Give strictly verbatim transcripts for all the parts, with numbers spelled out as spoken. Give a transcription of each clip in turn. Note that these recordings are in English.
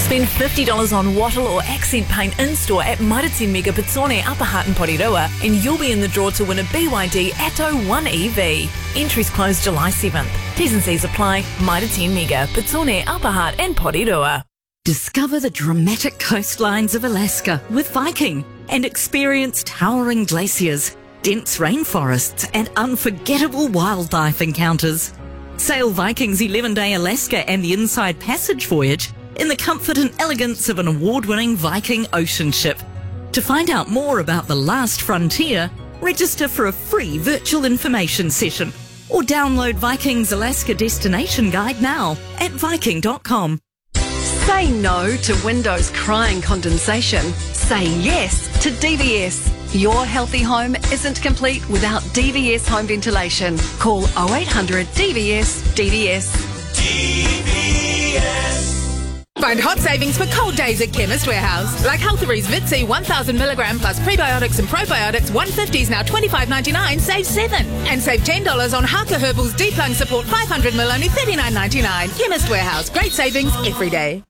Spend fifty dollars on wattle or accent paint in-store at Mairatin Mega Pitone, Upper Hutt and Porirua, and you'll be in the draw to win a B Y D Atto one E V. Entries close July seventh. T's and C's apply. Mairatin Mega Pitone, Upper Hutt and Porirua. Discover the dramatic coastlines of Alaska with Viking and experience towering glaciers, dense rainforests and unforgettable wildlife encounters. Sail Viking's eleven-day Alaska and the Inside Passage voyage in the comfort and elegance of an award-winning Viking ocean ship. To find out more about the last frontier, register for a free virtual information session or download Viking's Alaska Destination Guide now at viking dot com. Say no to windows crying condensation. Say yes to D V S. Your healthy home isn't complete without D V S home ventilation. Call oh eight hundred D V S D V S. D V S. Find hot savings for cold days at Chemist Warehouse. Like Healthery's Vitsi one thousand milligram plus prebiotics and probiotics one fifties now twenty-five ninety-nine, save seven. And save ten dollars on Haka Herbal's Deep Lung Support five hundred milliliters only thirty-nine ninety-nine. Chemist Warehouse. Great savings every day.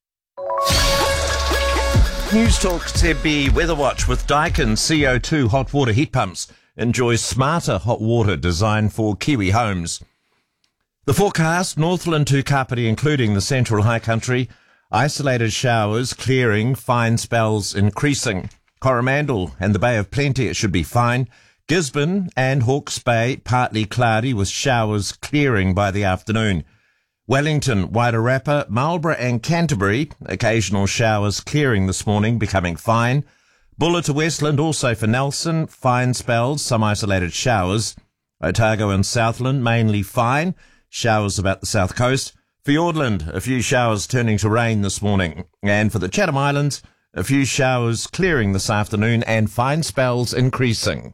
News Talk T B Weather Watch with Daikin C O two hot water heat pumps. Enjoy smarter hot water designed for Kiwi homes. The forecast, Northland to Kapiti, including the central high country, isolated showers clearing, fine spells increasing. Coromandel and the Bay of Plenty, it should be fine. Gisborne and Hawke's Bay, partly cloudy with showers clearing by the afternoon. Wellington, Wairarapa, Marlborough and Canterbury, occasional showers clearing this morning, becoming fine. Buller to Westland, also for Nelson, fine spells, some isolated showers. Otago and Southland, mainly fine, showers about the south coast. Fiordland, a few showers turning to rain this morning. And for the Chatham Islands, a few showers clearing this afternoon and fine spells increasing.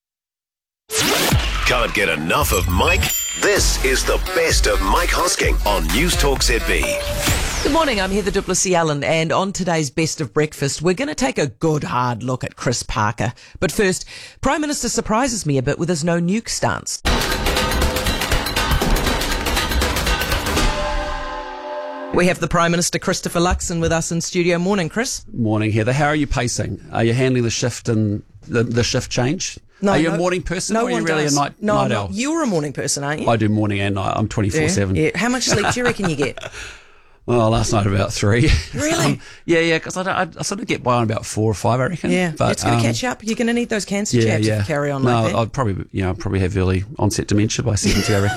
Can't get enough of Mike? This is the best of Mike Hosking on News Talk Z B. Good morning, I'm Heather Duplessis-Allen, and on today's Best of Breakfast, we're going to take a good hard look at Chris Parker. But first, Prime Minister surprises me a bit with his no nuke stance. We have the Prime Minister, Christopher Luxon, with us in studio. Morning, Chris. Morning, Heather. How are you pacing? Are you handling the shift and the, the shift change? No, are you no, a morning person no or are you one really does. a night, no, night no, owl? You're a morning person, aren't you? I do morning and night. I'm twenty-four seven. Yeah, yeah. How much sleep do you reckon you get? Well, last night about three. Really? um, yeah, yeah, because I, I, I sort of get by on about four or five, I reckon. Yeah, but, it's going to um, catch up. You're going to need those cancer yeah, jabs yeah. if you carry on no, like that. I'd probably, you know, I'd probably have early onset dementia by seventy, I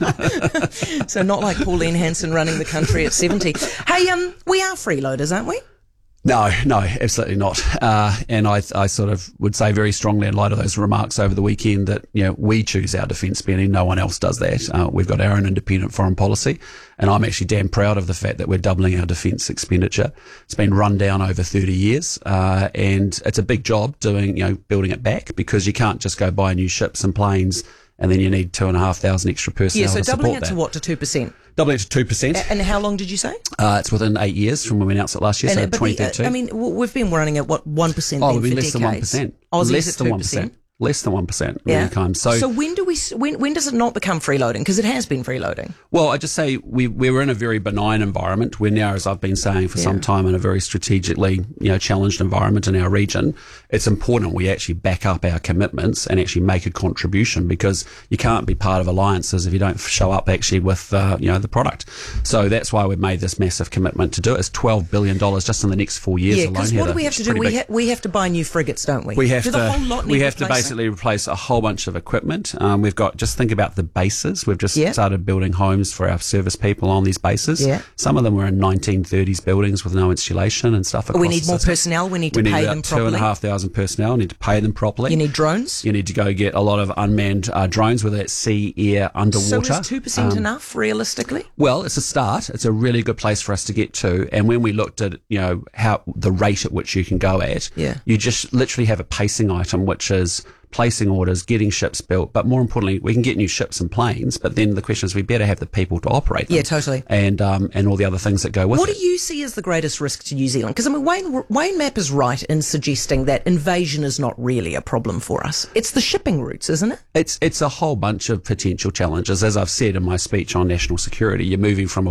reckon. So not like Pauline Hanson running the country at seventy. Hey, um, we are freeloaders, aren't we? No, no, absolutely not. Uh, and I, I sort of would say very strongly in light of those remarks over the weekend that, you know, we choose our defence spending. No one else does that. Uh, we've got our own independent foreign policy. And I'm actually damn proud of the fact that we're doubling our defence expenditure. It's been run down over thirty years. Uh, and it's a big job doing, you know, building it back because you can't just go buy new ships and planes and then you need two and a half thousand extra personnel Yeah, so to support doubling it that. to what, to two percent? Doubling it to two percent. And how long did you say? Uh, it's within eight years from when we announced it last year, And, so but twenty the, thirteen. uh, I mean, w- we've been running at what, one percent Oh, then it'll be for less decades. than one percent. Aussies Less at than two one percent. percent. Less than one percent Yeah. many times. So, so when do we? s- When when does it not become freeloading? Because it has been freeloading. well, I just say we, we were in a very benign environment. We're now, as I've been saying for Yeah. some time, in a very strategically, you know, challenged environment in our region. It's important we actually back up our commitments and actually make a contribution because you can't be part of alliances if you don't show up actually with, uh, you know, the product. So that's why we've made this massive commitment to do it. It's twelve billion dollars just in the next four years Yeah, alone. because what Heather. do we have It's to do? pretty We, big. ha- we have to buy new frigates, don't we? We have do to. the whole lot need we have to replacing? basically replace a whole bunch of equipment. Um, we've got just think about the bases. We've just Yeah. started building homes for our service people on these bases. Yeah. Some of them were in nineteen thirties buildings with no insulation and stuff. We across need the more system. personnel. We need to We need pay about them two and a properly. half thousand personnel. Need to pay them properly. You need drones. You need to go get a lot of unmanned uh, drones, whether it's sea, air, underwater. So is two percent Um, enough, realistically? Well, it's a start. It's a really good place for us to get to. And when we looked at, you know, how the rate at which you can go at, Yeah. you just literally have a pacing item, which is placing orders, getting ships built. But more importantly, we can get new ships and planes. But then the question is, we better have the people to operate them. Yeah, totally. And um, and all the other things that go with What it. do you see as the greatest risk to New Zealand? Because I mean, Wayne Wayne Mapp is right in suggesting that invasion is not really a problem for us. It's the shipping routes, isn't it? It's it's a whole bunch of potential challenges. As I've said in my speech on national security, you're moving from a